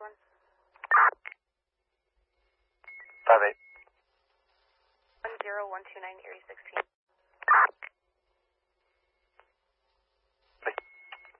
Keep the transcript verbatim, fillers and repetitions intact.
one. Five eight. One zero one two nine Erie sixteen.